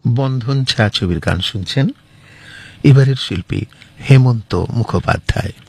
বন্ধন ছায়াছবির গান শুনছেন। এবারের শিল্পী হেমন্ত মুখোপাধ্যায়।